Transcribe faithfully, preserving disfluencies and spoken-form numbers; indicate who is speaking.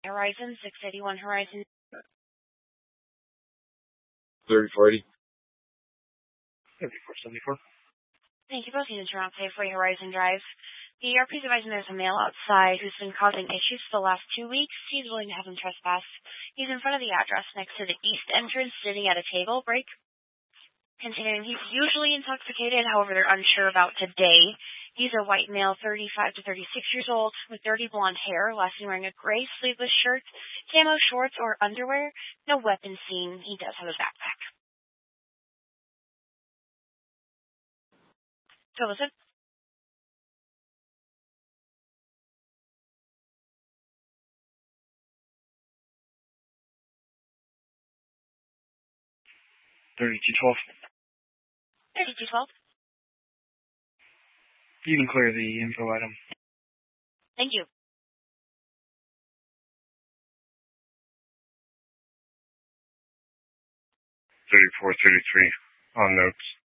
Speaker 1: Horizon, six eighty-one Horizon.
Speaker 2: thirty forty.
Speaker 3: thirty-four seventy-four.
Speaker 1: Thank you both. Units are on safe for Horizon Drive. The E R P is advising there's a male outside who's been causing issues for the last two weeks. He's willing to have him trespass. He's in front of the address next to the east entrance, sitting at a table break. Continuing, he's usually intoxicated, however, they're unsure about today. He's a white male, thirty-five to thirty-six years old, with dirty blonde hair, last seen wearing a gray sleeveless shirt, camo shorts, or underwear. No weapon seen. He does have a backpack. So listen.
Speaker 3: thirty-two twelve.
Speaker 1: thirty-two twelve.
Speaker 3: You can clear the info item.
Speaker 1: Thank you.
Speaker 2: thirty-four thirty-three. On notes.